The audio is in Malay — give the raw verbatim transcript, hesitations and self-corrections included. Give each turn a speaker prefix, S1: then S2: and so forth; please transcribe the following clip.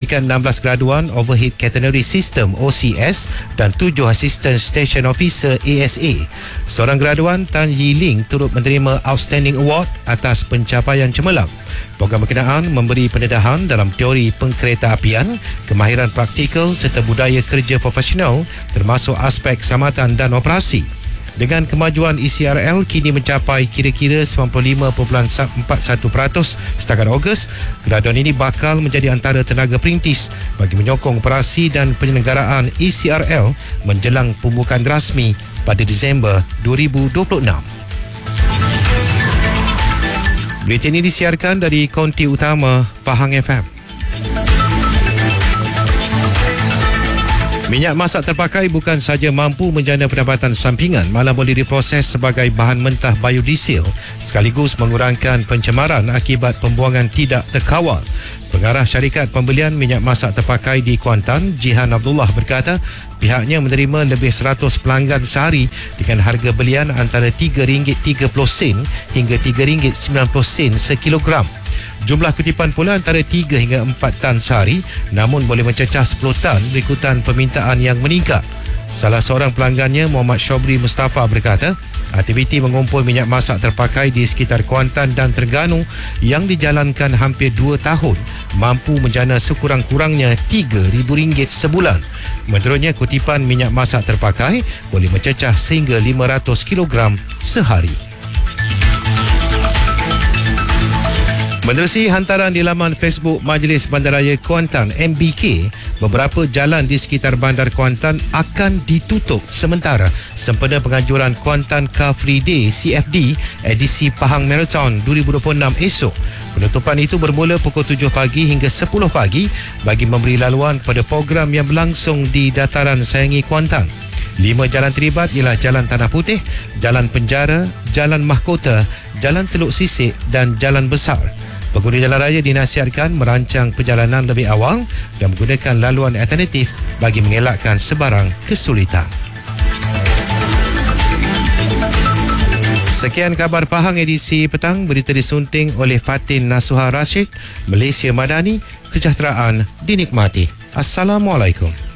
S1: memberikan enam belas graduan Overhead Catenary System O C S dan tujuh Assistant Station Officer A S A. Seorang graduan Tan Yi Ling turut menerima Outstanding Award atas pencapaian cemerlang. Program berkenaan memberi pendedahan dalam teori pengkeretaapian, kemahiran praktikal serta budaya kerja profesional termasuk aspek keselamatan dan operasi. Dengan kemajuan E C R L kini mencapai kira-kira sembilan puluh lima perpuluhan empat satu peratus setakat Ogos, graduan ini bakal menjadi antara tenaga perintis bagi menyokong operasi dan penyelenggaraan E C R L menjelang pembukaan rasmi pada Disember dua ribu dua puluh enam. Berita ini disiarkan dari Konti Utama Pahang F M. Minyak masak terpakai bukan sahaja mampu menjana pendapatan sampingan, malah boleh diproses sebagai bahan mentah biodiesel sekaligus mengurangkan pencemaran akibat pembuangan tidak terkawal. Pengarah syarikat pembelian minyak masak terpakai di Kuantan, Jihan Abdullah berkata, pihaknya menerima lebih seratus pelanggan sehari dengan harga belian antara tiga ringgit tiga puluh sen hingga tiga ringgit sembilan puluh sen sekilogram. Jumlah kutipan pula antara tiga hingga empat tan sehari, namun boleh mencecah sepuluh tan berikutan permintaan yang meningkat. Salah seorang pelanggannya, Muhammad Shobri Mustafa berkata, aktiviti mengumpul minyak masak terpakai di sekitar Kuantan dan Terengganu yang dijalankan hampir dua tahun mampu menjana sekurang-kurangnya tiga ribu ringgit sebulan. Menurutnya, kutipan minyak masak terpakai boleh mencecah sehingga lima ratus kilogram sehari. Menerusi hantaran di laman Facebook Majlis Bandaraya Kuantan M B K, beberapa jalan di sekitar Bandar Kuantan akan ditutup sementara sempena penganjuran Kuantan Car Free Day C F D edisi Pahang Marathon dua ribu dua puluh enam esok. Penutupan itu bermula pukul tujuh pagi hingga sepuluh pagi bagi memberi laluan kepada program yang berlangsung di dataran Sayangi Kuantan. Lima jalan terlibat ialah Jalan Tanah Putih, Jalan Penjara, Jalan Mahkota, Jalan Teluk Sisik dan Jalan Besar. Pengguna jalan raya dinasihatkan merancang perjalanan lebih awal dan menggunakan laluan alternatif bagi mengelakkan sebarang kesulitan. Sekian khabar Pahang edisi petang, berita disunting oleh Fatin Nasuha Rashid. Malaysia Madani, kejahteraan dinikmati. Assalamualaikum.